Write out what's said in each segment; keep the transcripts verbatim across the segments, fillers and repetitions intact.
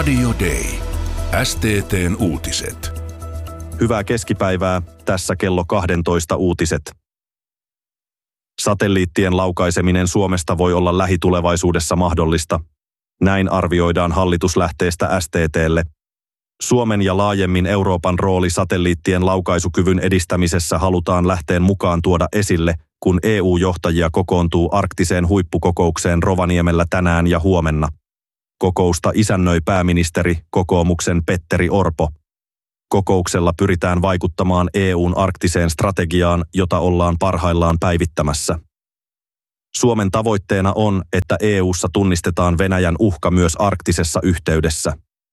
Radio Day. S T T:n uutiset. Hyvää keskipäivää, tässä kello kaksitoista uutiset. Satelliittien laukaiseminen Suomesta voi olla lähitulevaisuudessa mahdollista. Näin arvioidaan hallituslähteestä S T T:lle. Suomen ja laajemmin Euroopan rooli satelliittien laukaisukyvyn edistämisessä halutaan lähteen mukaan tuoda esille, kun E U-johtajia kokoontuu arktiseen huippukokoukseen Rovaniemellä tänään ja huomenna. Kokousta isännöi pääministeri, kokoomuksen Petteri Orpo. Kokouksella pyritään vaikuttamaan E U:n arktiseen strategiaan, jota ollaan parhaillaan päivittämässä. Suomen tavoitteena on, että E U:ssa tunnistetaan Venäjän uhka myös arktisessa yhteydessä.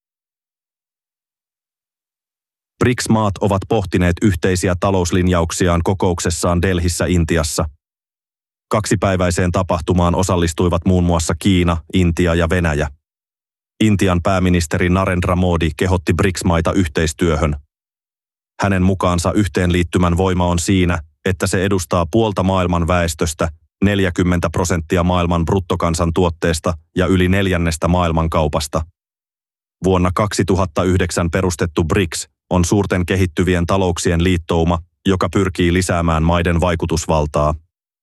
B R I C S-maat ovat pohtineet yhteisiä talouslinjauksiaan kokouksessaan Delhissä Intiassa. Kaksipäiväiseen tapahtumaan osallistuivat muun muassa Kiina, Intia ja Venäjä. Intian pääministeri Narendra Modi kehotti B R I C S-maita yhteistyöhön. Hänen mukaansa yhteenliittymän voima on siinä, että se edustaa puolta maailman väestöstä, neljäkymmentä prosenttia maailman bruttokansantuotteesta ja yli neljännestä maailmankaupasta. Vuonna kaksituhattayhdeksän perustettu B R I C S on suurten kehittyvien talouksien liittouma, joka pyrkii lisäämään maiden vaikutusvaltaa.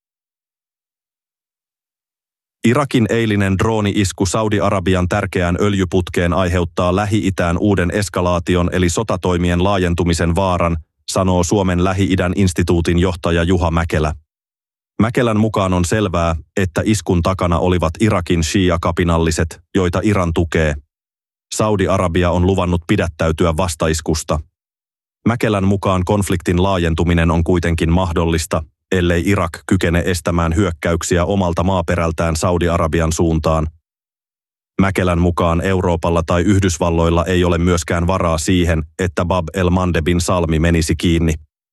Irakin eilinen drooni-isku Saudi-Arabian tärkeään öljyputkeen aiheuttaa Lähi-Itään uuden eskalaation eli sotatoimien laajentumisen vaaran, sanoo Suomen Lähi-idän instituutin johtaja Juha Mäkelä. Mäkelän mukaan on selvää, että iskun takana olivat Irakin shia-kapinalliset, joita Iran tukee. Saudi-Arabia on luvannut pidättäytyä vastaiskusta. Mäkelän mukaan konfliktin laajentuminen on kuitenkin mahdollista, ellei Irak kykene estämään hyökkäyksiä omalta maaperältään Saudi-Arabian suuntaan. Mäkelän mukaan Euroopalla tai Yhdysvalloilla ei ole myöskään varaa siihen, että Bab el-Mandebin salmi menisi kiinni.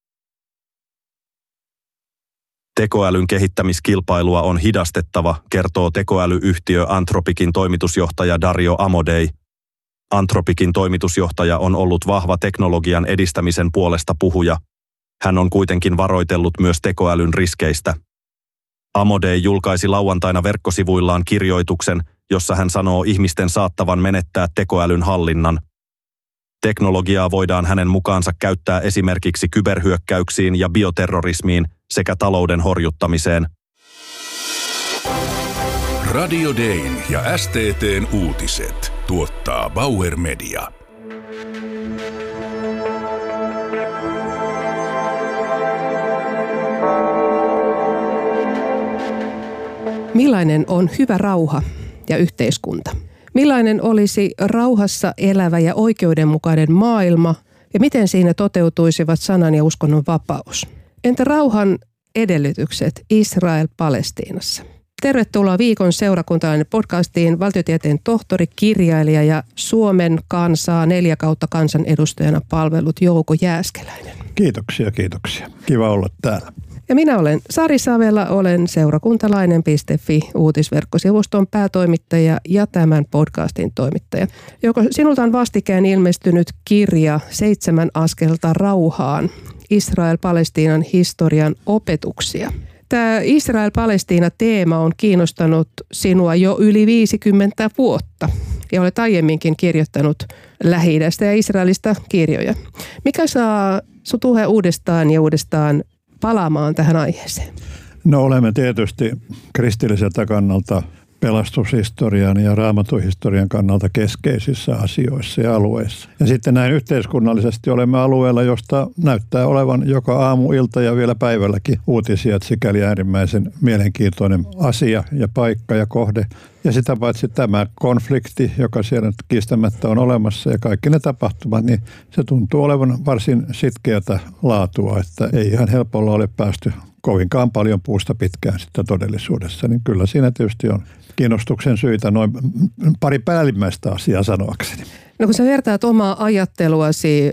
Tekoälyn kehittämiskilpailua on hidastettava, kertoo tekoälyyhtiö Anthropicin toimitusjohtaja Dario Amodei. Anthropicin toimitusjohtaja on ollut vahva teknologian edistämisen puolesta puhuja. Hän on kuitenkin varoitellut myös tekoälyn riskeistä. Amodei julkaisi lauantaina verkkosivuillaan kirjoituksen, jossa hän sanoo ihmisten saattavan menettää tekoälyn hallinnan. Teknologiaa voidaan hänen mukaansa käyttää esimerkiksi kyberhyökkäyksiin ja bioterrorismiin sekä talouden horjuttamiseen. Radio Dayn ja S T T:n uutiset tuottaa Bauer Media. Millainen on hyvä rauha ja yhteiskunta? Millainen olisi rauhassa elävä ja oikeudenmukainen maailma ja miten siinä toteutuisivat sanan ja uskonnon vapaus? Entä rauhan edellytykset Israel-Palestiinassa? Tervetuloa viikon seurakuntalainen podcastiin valtiotieteen tohtori, kirjailija ja Suomen kansaa neljä kautta kansanedustajana palvellut Jouko Jääskeläinen. Kiitoksia, kiitoksia. Kiva olla täällä. Ja minä olen Sari Savela, olen seurakuntalainen piste fi uutisverkkosivuston päätoimittaja ja tämän podcastin toimittaja. Jouko, sinulta on vastikään ilmestynyt kirja Seitsemän askelta rauhaan, Israel-Palestiinan historian opetuksia. Tämä Israel-Palestiina-teema on kiinnostanut sinua jo yli viisikymmentä vuotta ja olet aiemminkin kirjoittanut Lähi-idästä ja Israelista kirjoja. Mikä saa sinut yhä uudestaan ja uudestaan palaamaan tähän aiheeseen? No olemme tietysti kristilliseltä kannalta pelastushistorian ja raamatuhistorian kannalta keskeisissä asioissa ja alueissa. Ja sitten näin yhteiskunnallisesti olemme alueella, josta näyttää olevan joka aamu, ilta ja vielä päivälläkin uutisia, että sikäli äärimmäisen mielenkiintoinen asia ja paikka ja kohde. Ja sitä paitsi tämä konflikti, joka siellä kiistämättä on olemassa ja kaikki ne tapahtumat, niin se tuntuu olevan varsin sitkeätä laatua, että ei ihan helpolla ole päästy kovinkaan paljon puusta pitkään sitten todellisuudessa. Niin kyllä siinä tietysti on kiinnostuksen syitä noin pari päällimmäistä asiaa sanoakseni. No kun sä vertaat omaa ajatteluasi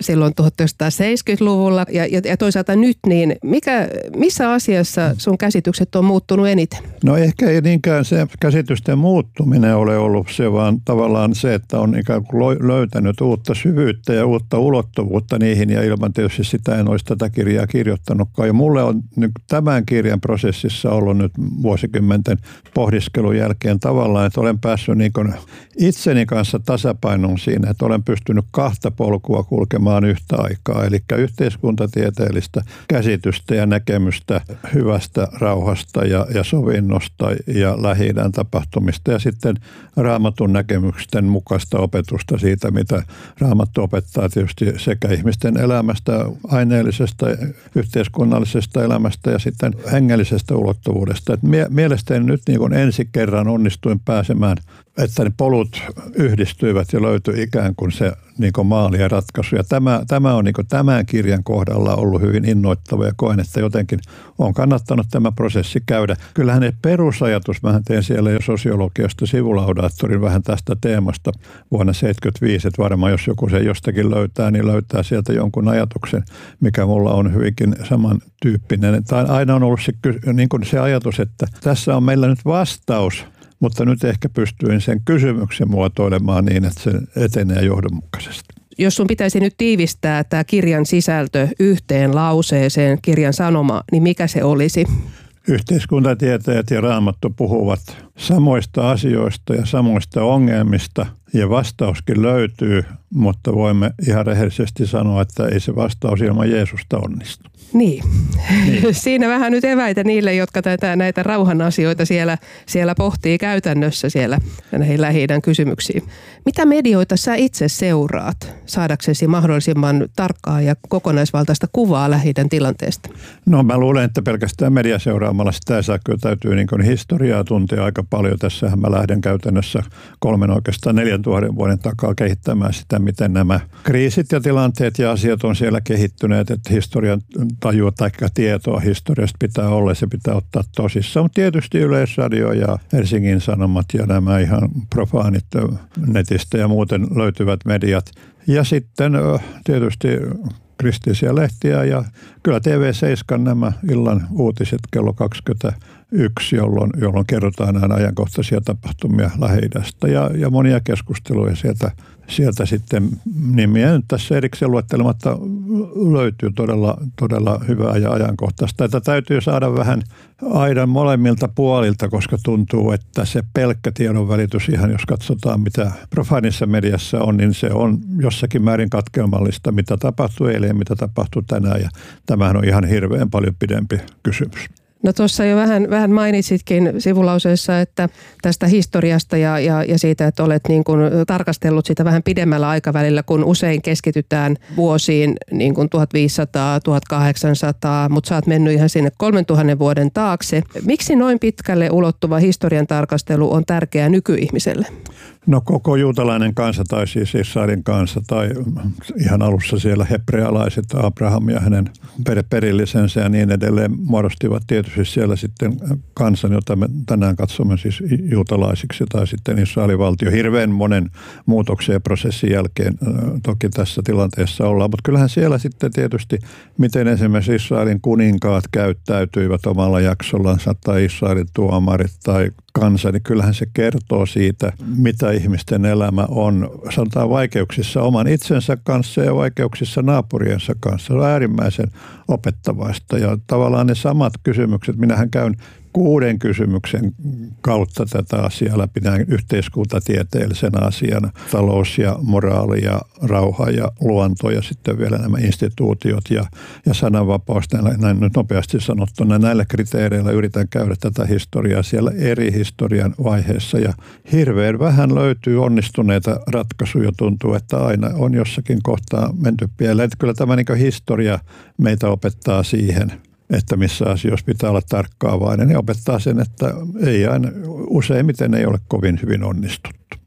silloin tuhatyhdeksänsataaseitsemänkymmentäluvulla ja, ja, ja toisaalta nyt, niin mikä, missä asiassa sun käsitykset on muuttunut eniten? No ehkä ei niinkään se käsitysten muuttuminen ole ollut se, vaan tavallaan se, että on ikään kuin löytänyt uutta syvyyttä ja uutta ulottuvuutta niihin, ja ilman tietysti sitä en olisi tätä kirjaa kirjoittanutkaan. Ja mulle on nyt tämän kirjan prosessissa ollut nyt vuosikymmenten pohdiskelun jälkeen tavallaan, että olen päässyt niin kuin itseni kanssa tasapainoon siinä, että olen pystynyt kahta polkua kulkemaan yhtä aikaa, eli yhteiskuntatieteellistä käsitystä ja näkemystä hyvästä rauhasta ja, ja sovinnosta ja Lähi-idän tapahtumista, ja sitten Raamatun näkemysten mukaista opetusta siitä, mitä Raamattu opettaa tietysti sekä ihmisten elämästä, aineellisesta, yhteiskunnallisesta elämästä ja sitten hengellisestä ulottuvuudesta. Et mie- mielestäni nyt niin kuin ensi kerran onnistuin pääsemään, että ne polut yhdistyivät ja löytyi ikään kuin se niin kuin maali ja ratkaisu. Ja tämä, tämä on niin kuin tämän kirjan kohdalla ollut hyvin innoittava ja koen, että jotenkin on kannattanut tämä prosessi käydä. Kyllähän ne perusajatus, mähän tein siellä jo sosiologiasta sivulaudaattorin vähän tästä teemasta vuonna seitsemänkymmentäviisi, että varmaan jos joku se jostakin löytää, niin löytää sieltä jonkun ajatuksen, mikä mulla on hyvinkin samantyyppinen. Tai aina on ollut se, niin kuin se ajatus, että tässä on meillä nyt vastaus, mutta nyt ehkä pystyin sen kysymyksen muotoilemaan niin, että se etenee johdonmukaisesti. Jos sun pitäisi nyt tiivistää tämä kirjan sisältö yhteen lauseeseen, kirjan sanoma, niin mikä se olisi? Yhteiskuntatieteet ja Raamattu puhuvat samoista asioista ja samoista ongelmista, ja vastauskin löytyy, mutta voimme ihan rehellisesti sanoa, että ei se vastaus ilman Jeesusta onnistu. Niin. niin. Siinä vähän nyt eväitä niille, jotka tätä, näitä rauhan asioita siellä, siellä pohtii käytännössä siellä näihin Lähi-idän kysymyksiin. Mitä medioita sä itse seuraat saadaksesi mahdollisimman tarkkaa ja kokonaisvaltaista kuvaa Lähi-idän tilanteesta? No mä luulen, että pelkästään media seuraamalla sitä ei saa, kyllä täytyy niin kuin historiaa tuntea aika paljon. Tässähän mä lähden käytännössä kolmen oikeastaan neljän tuhannen vuoden takaa kehittämään sitä, miten nämä kriisit ja tilanteet ja asiat on siellä kehittyneet, että historian tajua tai tietoa historiasta pitää olla, se pitää ottaa tosissaan. Mutta tietysti Yleisradio ja Helsingin Sanomat ja nämä ihan profaanit netistä ja muuten löytyvät mediat. Ja sitten tietysti kristillisiä lehtiä ja kyllä T V seitsemän nämä illan uutiset kello kaksikymmentäyksi, jolloin, jolloin kerrotaan näitä ajankohtaisia tapahtumia Lähi-idästä ja, ja monia keskusteluja sieltä, sieltä sitten nimiä nyt tässä erikseen luettelematta löytyy todella, todella hyvää ja ajankohtaista. Että täytyy saada vähän aidan molemmilta puolilta, koska tuntuu, että se pelkkä tiedonvälitys, ihan jos katsotaan mitä profaanissa mediassa on, niin se on jossakin määrin katkelmallista, mitä tapahtuu eilen ja mitä tapahtuu tänään, ja tämähän on ihan hirveän paljon pidempi kysymys. No tuossa jo vähän, vähän mainitsitkin sivulauseessa, että tästä historiasta ja, ja, ja siitä, että olet niin kuin tarkastellut sitä vähän pidemmällä aikavälillä, kun usein keskitytään vuosiin niin kuin tuhatviisisataa, tuhatkahdeksansataa, mutta sä oot mennyt ihan sinne kolmentuhannen vuoden taakse. Miksi noin pitkälle ulottuva historian tarkastelu on tärkeää nykyihmiselle? No koko juutalainen kansa tai siis Israelin kansa tai ihan alussa siellä hebrealaiset, Abraham ja hänen perillisensä ja niin edelleen muodostivat tietysti siellä sitten kansan, jota me tänään katsomme siis juutalaisiksi tai sitten Israelin valtio. Hirveän monen muutoksen ja prosessin jälkeen toki tässä tilanteessa ollaan, mutta kyllähän siellä sitten tietysti, miten esimerkiksi Israelin kuninkaat käyttäytyivät omalla jaksollansa tai Israelin tuomarit tai kansa, niin kyllähän se kertoo siitä, mitä ihmisten elämä on, sanotaan vaikeuksissa oman itsensä kanssa ja vaikeuksissa naapuriensa kanssa. Se on äärimmäisen opettavaista ja tavallaan ne samat kysymykset, minähän käyn kuuden kysymyksen kautta tätä asiaa läpi näin yhteiskuntatieteellisenä asiana. Talous ja moraali ja rauha ja luonto ja sitten vielä nämä instituutiot ja, ja sananvapaus. Näin, näin nyt nopeasti sanottuna näillä kriteereillä yritän käydä tätä historiaa siellä eri historian vaiheessa. Ja hirveän vähän löytyy onnistuneita ratkaisuja. Tuntuu, että aina on jossakin kohtaa menty pieleen. Että kyllä tämä niin kuin historia meitä opettaa siihen, että missä asioissa pitää olla tarkkaavainen, ja opettaa sen, että ei aina, useimmiten ei ole kovin hyvin onnistuttu.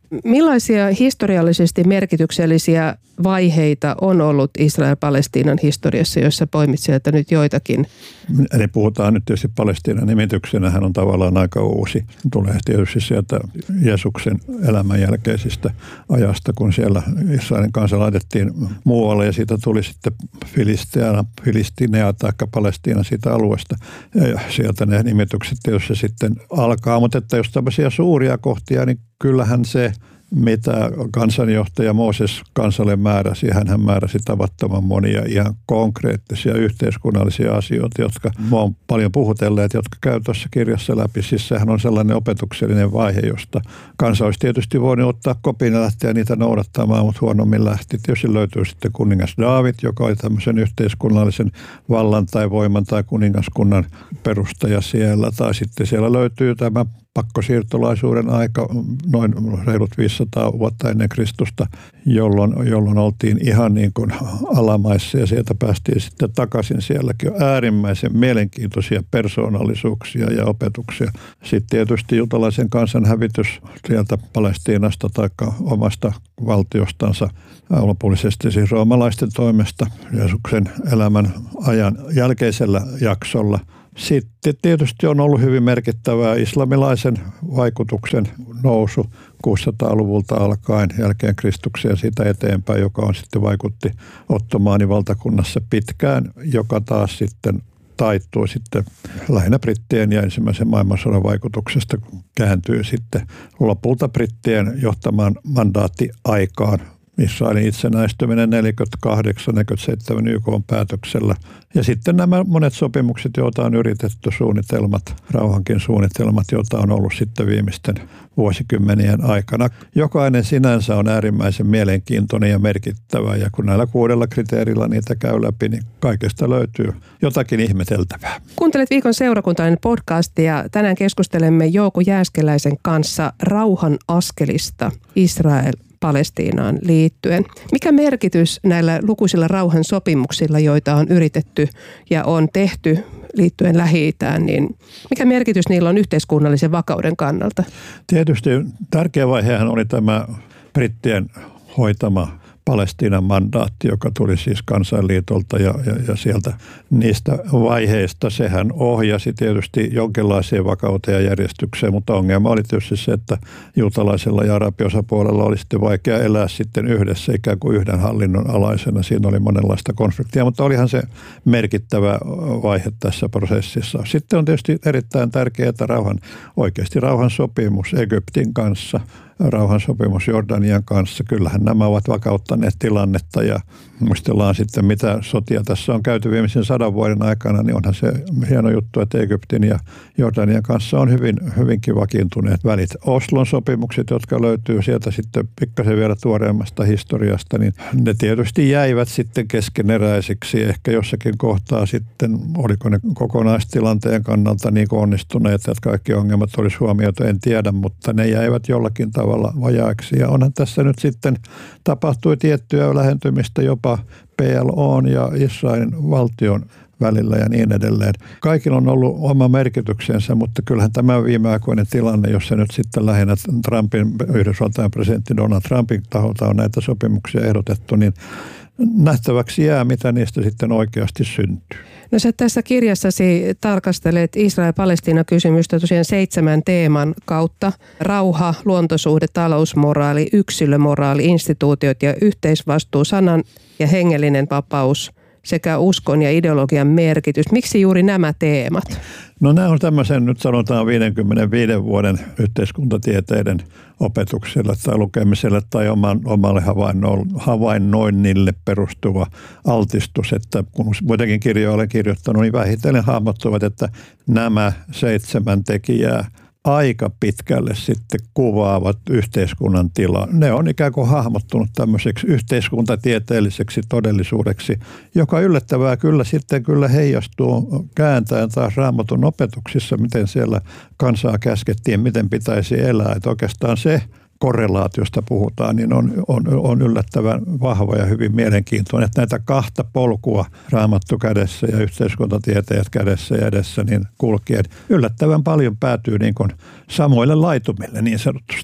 Millaisia historiallisesti merkityksellisiä vaiheita on ollut Israel-Palestiinan historiassa, joissa poimit sieltä nyt joitakin? Eli puhutaan nyt tietysti Palestiinan nimityksenä, hän on tavallaan aika uusi. Tulee tietysti sieltä Jeesuksen elämän jälkeisistä ajasta, kun siellä Israelin kansa laitettiin muualle ja siitä tuli sitten Filisteana, Filistinea tai Palestiina siitä alueesta. Ja sieltä ne nimitykset tietysti sitten alkaa, mutta että jos tämmöisiä suuria kohtia, niin kyllähän se, mitä kansanjohtaja Mooses kansalle määräsi, hän määräsi tavattoman monia ihan konkreettisia yhteiskunnallisia asioita, jotka olen paljon puhutelleet, jotka käy tuossa kirjassa läpi. Siis sehän on sellainen opetuksellinen vaihe, josta kansa olisi tietysti voinut ottaa kopin ja lähteä niitä noudattamaan, mutta huonommin lähti. Tietysti löytyy sitten kuningas Daavid, joka oli tämmöisen yhteiskunnallisen vallan tai voiman tai kuningaskunnan perustaja siellä. Tai sitten siellä löytyy tämä pakkosiirtolaisuuden aika, noin reilut viisisataa vuotta ennen Kristusta, jolloin, jolloin oltiin ihan niin kuin alamaissa ja sieltä päästiin sitten takaisin. Sielläkin on äärimmäisen mielenkiintoisia persoonallisuuksia ja opetuksia. Sitten tietysti juutalaisen kansan hävitys sieltä Palestiinasta tai omasta valtiostansa lopullisesti siis roomalaisten toimesta Jeesuksen elämän ajan jälkeisellä jaksolla. Sitten tietysti on ollut hyvin merkittävää islamilaisen vaikutuksen nousu kuusisataaluvulta alkaen jälkeen Kristuksen ja siitä eteenpäin, joka on sitten vaikutti Ottomaanivaltakunnassa pitkään, joka taas sitten taittui sitten lähinnä brittien ja ensimmäisen maailmansodan vaikutuksesta kääntyy sitten lopulta brittien johtamaan mandaattiaikaan. Israelin itsenäistyminen neljäkymmentäkahdeksan neljäkymmentäseitsemän Y K:n päätöksellä. Ja sitten nämä monet sopimukset, joita on yritetty, suunnitelmat, rauhankin suunnitelmat, joita on ollut sitten viimeisten vuosikymmenien aikana. Jokainen sinänsä on äärimmäisen mielenkiintoinen ja merkittävä, ja kun näillä kuudella kriteerillä niitä käy läpi, niin kaikesta löytyy jotakin ihmeteltävää. Kuuntelet Viikon seurakuntainen podcastia. Tänään keskustelemme Jouko Jääskeläisen kanssa rauhan askelista Israel Palestiinaan liittyen. Mikä merkitys näillä lukuisilla rauhan sopimuksilla, joita on yritetty ja on tehty liittyen Lähi-itään, niin mikä merkitys niillä on yhteiskunnallisen vakauden kannalta? Tietysti tärkeä vaihehan oli tämä brittien hoitama Palestiinan mandaatti, joka tuli siis Kansainliitolta ja, ja, ja sieltä niistä vaiheista. Sehän ohjasi tietysti jonkinlaiseen vakauteen ja järjestykseen, mutta ongelma oli tietysti se, että juutalaisella ja arabiosapuolella oli sitten vaikea elää sitten yhdessä ikään kuin yhden hallinnon alaisena. Siinä oli monenlaista konfliktia, mutta olihan se merkittävä vaihe tässä prosessissa. Sitten on tietysti erittäin tärkeää, että rauhan, oikeasti rauhansopimus Egyptin kanssa, rauhansopimus Jordanian kanssa. Kyllähän nämä ovat vakauttaneet tilannetta ja muistellaan sitten, mitä sotia tässä on käyty viimeisen sadan vuoden aikana, niin onhan se hieno juttu, että Egyptin ja Jordanian kanssa on hyvin, hyvinkin vakiintuneet välit. Oslon sopimukset, jotka löytyy sieltä sitten pikkasen vielä tuoreemmasta historiasta, niin ne tietysti jäivät sitten keskeneräisiksi. Ehkä jossakin kohtaa sitten, oliko ne kokonaistilanteen kannalta niin onnistuneet, että kaikki ongelmat olisi huomioitu, en tiedä, mutta ne jäivät jollakin tavalla vajaiksi. Ja onhan tässä nyt sitten tapahtui tiettyä lähentymistä jopa P L O:n ja Israelin valtion välillä ja niin edelleen. Kaikilla on ollut oma merkityksensä, mutta kyllähän tämä viimeaikoinen tilanne, jossa nyt sitten lähinnä Trumpin, Yhdysvaltain presidentti Donald Trumpin taholta on näitä sopimuksia ehdotettu, niin nähtäväksi jää, mitä niistä sitten oikeasti syntyy. No sä tässä kirjassasi tarkastelet Israel-Palestiina-kysymystä tosiaan seitsemän teeman kautta. Rauha, luontosuhde, talousmoraali, yksilömoraali, instituutiot ja yhteisvastuu, sanan ja hengellinen vapaus sekä uskon ja ideologian merkitys. Miksi juuri nämä teemat? No nämä on tämmöisen nyt sanotaan viidenkymmenenviiden vuoden yhteiskuntatieteiden opetuksella tai lukemisella tai oman, omalle havainnoinnille perustuva altistus, että kun muitakin kirjoja olen kirjoittanut, niin vähitellen hahmottuvat, että nämä seitsemän tekijää aika pitkälle sitten kuvaavat yhteiskunnan tilaa. Ne on ikään kuin hahmottunut tämmöiseksi yhteiskuntatieteelliseksi todellisuudeksi, joka yllättävää kyllä sitten kyllä heijastuu kääntäen taas Raamatun opetuksissa, miten siellä kansaa käskettiin, miten pitäisi elää. Että oikeastaan se korrelaatiosta puhutaan, niin on, on, on yllättävän vahva ja hyvin mielenkiintoinen, että näitä kahta polkua Raamattu kädessä ja yhteiskuntatieteet kädessä ja edessä niin kulkien yllättävän paljon päätyy niin kuin samoille laitumille niin sanotusti.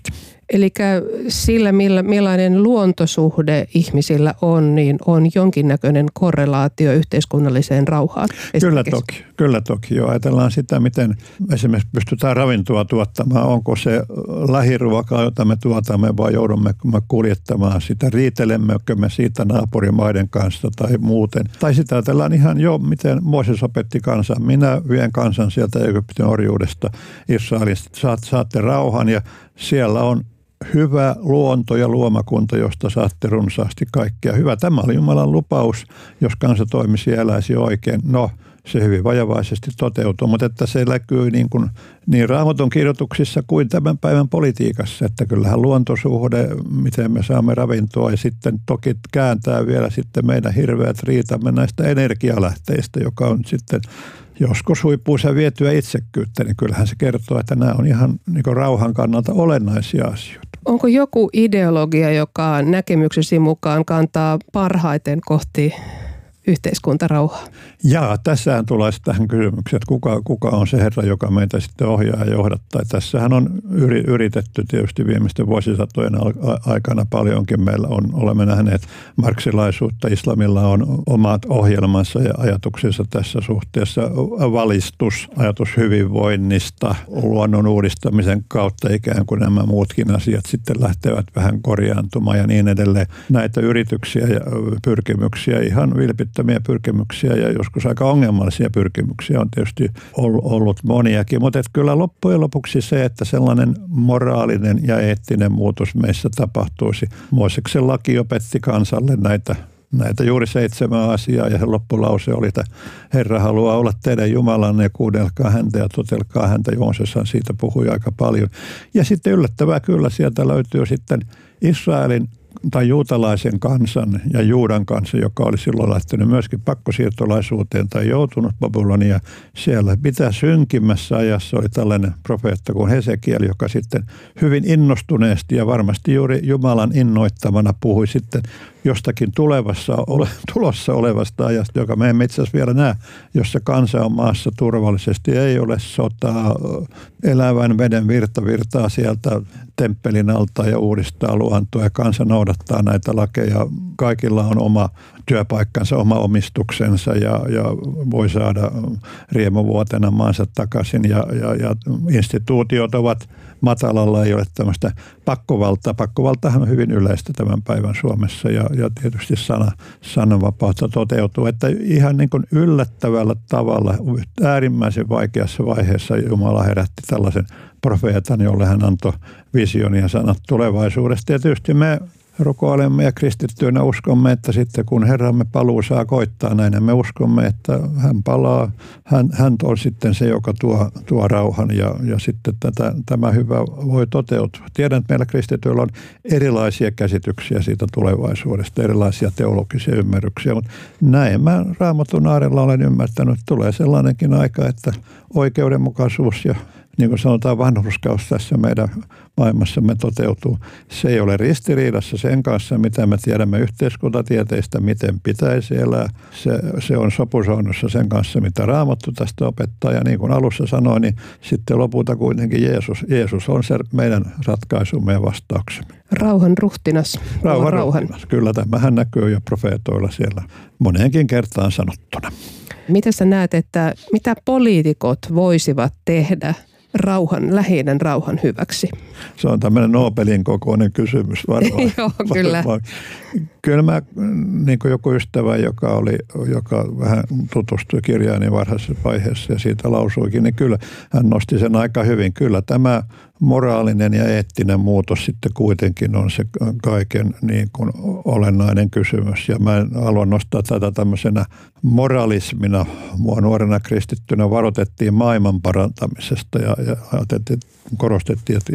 Eli sillä, millainen luontosuhde ihmisillä on, niin on jonkinnäköinen korrelaatio yhteiskunnalliseen rauhaan. Kyllä toki, kyllä toki. Jo ajatellaan sitä, miten esimerkiksi pystytään ravintoa tuottamaan. Onko se lähiruokaa, jota me tuotamme, vai joudumme me kuljettamaan sitä? Riitelemmekö me siitä naapurimaiden kanssa tai muuten? Tai sitä ajatellaan ihan jo, miten Mooses opetti kansan. Minä vien kansan sieltä Egyptin orjuudesta Israelista. Saat, saatte rauhan ja siellä on hyvä luonto ja luomakunta, josta saatte runsaasti kaikkea. Hyvä, tämä oli Jumalan lupaus, jos kansa toimisi ja eläisi oikein. No, se hyvin vajavaisesti toteutuu, mutta että se näkyy niin, kuin, niin Raamatun kirjoituksissa kuin tämän päivän politiikassa, että kyllähän luontosuhde, miten me saamme ravintoa ja sitten toki kääntää vielä sitten meidän hirveät riitamme näistä energialähteistä, joka on sitten joskus huippuunsa vietyä itsekkyyttä, niin kyllähän se kertoo, että nämä on ihan niin kuin rauhan kannalta olennaisia asioita. Onko joku ideologia, joka näkemyksesi mukaan kantaa parhaiten kohti yhteiskuntarauhaa? Jaa, tässähän tulee tähän kysymykseen, että kuka, kuka on se herra, joka meitä sitten ohjaa ja johdattaa. Tässähän on yritetty tietysti viimeisten vuosisatojen aikana paljonkin. Meillä on, olemme nähneet marksilaisuutta, islamilla on omat ohjelmansa ja ajatuksensa tässä suhteessa. Valistus, ajatus hyvinvoinnista, luonnon uudistamisen kautta ikään kuin nämä muutkin asiat sitten lähtevät vähän korjaantumaan ja niin edelleen. Näitä yrityksiä ja pyrkimyksiä, ihan vilpittömiä pyrkimyksiä ja joskus aika ongelmallisia pyrkimyksiä on tietysti ollut moniakin, mutta kyllä loppujen lopuksi se, että sellainen moraalinen ja eettinen muutos meissä tapahtuisi. Mooseksen laki opetti kansalle näitä, näitä juuri seitsemän asiaa ja se loppulause oli, että Herra haluaa olla teidän Jumalanne ja kuunnelkaa häntä ja totelkaa häntä. Jooseshan siitä puhui aika paljon. Ja sitten yllättävää kyllä sieltä löytyy sitten Israelin tai juutalaisen kansan ja Juudan kanssa, joka oli silloin lähtenyt myöskin pakkosiirtolaisuuteen tai joutunut Babylonia. Siellä mitä synkimmässä ajassa oli tällainen profeetta kuin Hesekiel, joka sitten hyvin innostuneesti ja varmasti juuri Jumalan innoittamana puhui sitten jostakin tulevassa, ole, tulossa olevasta ajasta, joka me emme itse asiassa vielä näe, jossa kansa on maassa turvallisesti, ei ole sotaa, elävän veden virta virtaa sieltä temppelin alta ja uudistaa luontoa ja kansa noudattaa näitä lakeja. Kaikilla on oma työpaikkansa, oma omistuksensa ja, ja voi saada riemuvuotena maansa takaisin ja, ja, ja instituutiot ovat matalalla, ei ole tämmöistä pakkovaltaa. Pakkovaltahan on hyvin yleistä tämän päivän Suomessa ja, ja tietysti sana, sananvapautta toteutuu, että ihan niin kuin yllättävällä tavalla äärimmäisen vaikeassa vaiheessa Jumala herätti tällaisen profeetan, jolle hän antoi vision ja sanat tulevaisuudesta. Ja tietysti me rukoilemme ja kristittyinä uskomme, että sitten kun Herramme paluu saa koittaa näin, me uskomme, että hän palaa. Hän, hän on sitten se, joka tuo, tuo rauhan ja, ja sitten tätä, tämä hyvä voi toteutua. Tiedän, että meillä kristityillä on erilaisia käsityksiä siitä tulevaisuudesta, erilaisia teologisia ymmärryksiä, mutta näin mä Raamatun aarella olen ymmärtänyt, että tulee sellainenkin aika, että oikeudenmukaisuus ja niin kuin sanotaan, vanhurskaus tässä meidän maailmassamme toteutuu. Se ei ole ristiriidassa sen kanssa, mitä me tiedämme yhteiskuntatieteistä, miten pitäisi elää. Se, se on sopusoinnussa sen kanssa, mitä Raamattu tästä opettaa. Ja niin kuin alussa sanoin, niin sitten lopulta kuitenkin Jeesus, Jeesus on se meidän ratkaisumme ja vastauksemme. Rauhan ruhtinas. Rauhan, rauhan. ruhtinas. Kyllä, tämähän näkyy jo profeetoilla siellä moneenkin kertaan sanottuna. Mitä sä näet, että mitä poliitikot voisivat tehdä rauhan, Lähi-idän rauhan hyväksi? Se on tämmöinen Nobelin kokoinen kysymys varmaan. Joo, kyllä. Varmaan. Kyllä mä, niin kuin joku ystävä, joka, oli, joka vähän tutustui kirjaani varhaisessa vaiheessa ja siitä lausuikin, niin kyllä hän nosti sen aika hyvin. Kyllä tämä moraalinen ja eettinen muutos sitten kuitenkin on se kaiken niin kuin olennainen kysymys. Ja mä haluan nostaa tätä tämmöisenä moralismina. Mua nuorena kristittynä varoitettiin maailman parantamisesta ja, ja korostettiin, että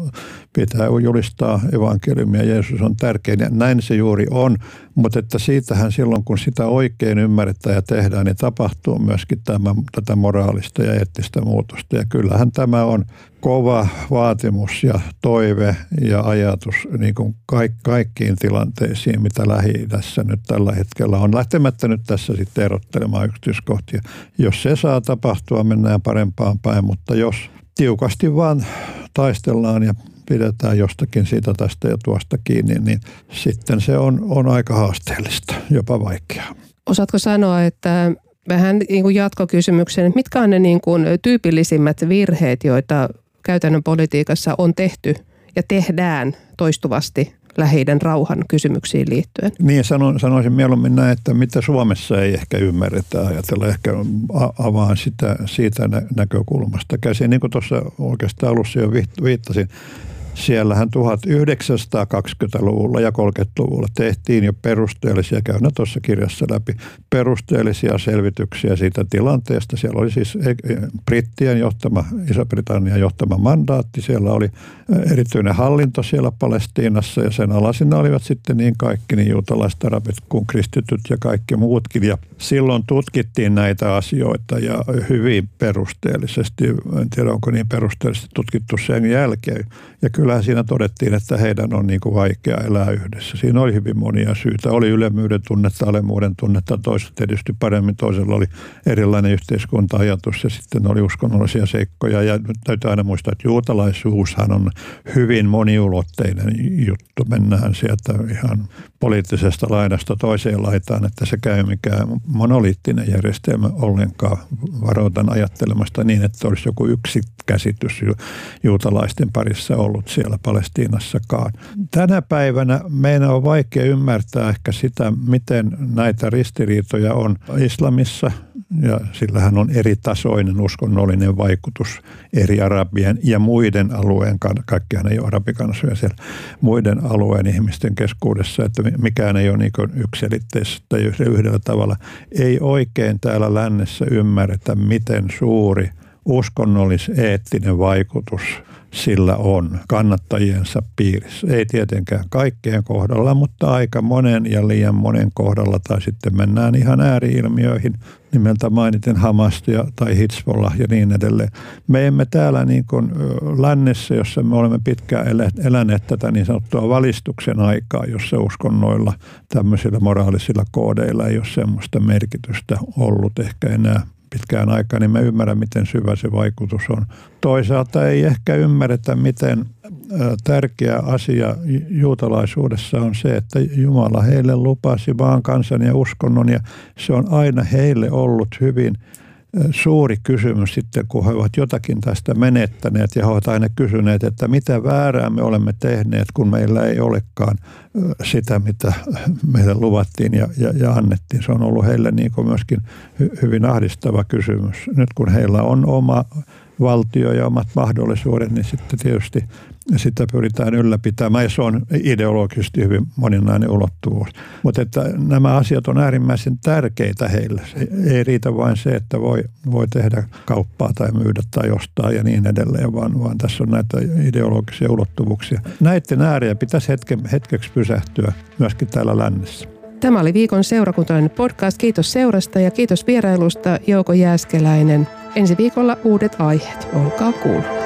pitää julistaa evankeliumia. Jeesus on tärkein ja näin se juuri on. Mutta että siitähän silloin, kun sitä oikein ymmärretään ja tehdään, niin tapahtuu myöskin tämä, tätä moraalista ja eettistä muutosta. Ja kyllähän tämä on kova vaatimus ja toive ja ajatus niin kuin kaik, kaikkiin tilanteisiin, mitä Lähi-idässä nyt tällä hetkellä on. Lähtemättä nyt tässä sitten erottelemaan yksityiskohtia. Jos se saa tapahtua, mennään parempaan päin, mutta jos tiukasti vaan taistellaan ja pidetään jostakin siitä tästä ja tuosta kiinni, niin sitten se on, on aika haasteellista, jopa vaikeaa. Osaatko sanoa, että vähän niin kuin jatkokysymyksen, että mitkä on ne niin kuin tyypillisimmät virheet, joita käytännön politiikassa on tehty ja tehdään toistuvasti Lähi-idän rauhan kysymyksiin liittyen? Niin, sanon, sanoisin mieluummin näin, että mitä Suomessa ei ehkä ymmärretä, ajatella ehkä avaan sitä siitä nä- näkökulmasta käsin. Niin kuin tuossa oikeastaan alussa jo viittasin, siellähän tuhatyhdeksänsataakaksikymmentäluvulla ja kolmekymmentäluvulla tehtiin jo perusteellisia, käyn tuossa kirjassa läpi, perusteellisia selvityksiä siitä tilanteesta. Siellä oli siis brittien johtama, Iso-Britannian johtama mandaatti, siellä oli erityinen hallinto siellä Palestiinassa ja sen alasina olivat sitten niin kaikki, niin juutalaiset, arabit kuin kristityt ja kaikki muutkin. Ja silloin tutkittiin näitä asioita ja hyvin perusteellisesti, en tiedä onko niin perusteellisesti tutkittu sen jälkeen. Ja kyllähän siinä todettiin, että heidän on niin kuin vaikea elää yhdessä. Siinä oli hyvin monia syitä. Oli ylemmyyden tunnetta, alemmuuden tunnetta, toiset tietysti paremmin, toisella oli erilainen yhteiskunta-ajatus ja sitten oli uskonnollisia seikkoja. Ja täytyy aina muistaa, että juutalaisuushan on hyvin moniulotteinen juttu. Mennään sieltä ihan poliittisesta laidasta toiseen laitaan, että se käy mikään monoliittinen järjestelmä ollenkaan. Varoitan ajattelemasta niin, että olisi joku yksi käsitys juutalaisten parissa ollut siellä Palestiinassakaan. Tänä päivänä meidän on vaikea ymmärtää ehkä sitä, miten näitä ristiriitoja on islamissa, ja sillähän on eri tasoinen uskonnollinen vaikutus eri arabien ja muiden alueen, kaikkihan ei ole arabikansoja siellä, muiden alueen ihmisten keskuudessa, että mikään ei ole niin yksiselitteistä tai yhdellä tavalla. Ei oikein täällä lännessä ymmärretä, miten suuri uskonnollis-eettinen vaikutus sillä on kannattajiensa piirissä. Ei tietenkään kaikkien kohdalla, mutta aika monen ja liian monen kohdalla, tai sitten mennään ihan ääriilmiöihin, nimeltä mainiten Hamas ja, tai Hizbollah ja niin edelleen. Me emme täällä niin kuin lännessä, jossa me olemme pitkään eläneet tätä niin sanottua valistuksen aikaa, jossa uskonnoilla, tämmöisillä moraalisilla koodeilla ei ole semmoista merkitystä ollut ehkä enää pitkään aikaa, niin me ymmärrän, miten syvä se vaikutus on. Toisaalta ei ehkä ymmärretä, miten tärkeä asia juutalaisuudessa on se, että Jumala heille lupasi vaan kansan ja uskonnon, ja se on aina heille ollut hyvin suuri kysymys sitten, kun he ovat jotakin tästä menettäneet, ja he ovat aina kysyneet, että mitä väärää me olemme tehneet, kun meillä ei olekaan sitä, mitä meille luvattiin ja, ja, ja annettiin. Se on ollut heille niin kuin myöskin hy, hyvin ahdistava kysymys. Nyt kun heillä on oma valtio ja omat mahdollisuudet, niin sitten tietysti sitä pyritään ylläpitämään, ja se on ideologisesti hyvin moninainen ulottuvuus. Mutta että nämä asiat on äärimmäisen tärkeitä heille. Se ei riitä vain se, että voi, voi tehdä kauppaa tai myydä tai ostaa ja niin edelleen, vaan, vaan tässä on näitä ideologisia ulottuvuuksia. Näiden ääreen pitäisi hetke, hetkeksi pysähtyä myöskin täällä lännessä. Tämä oli viikon seurakuntalainen podcast. Kiitos seurasta ja kiitos vierailusta, Jouko Jääskeläinen. Ensi viikolla uudet aiheet. Olkaa kuulolla.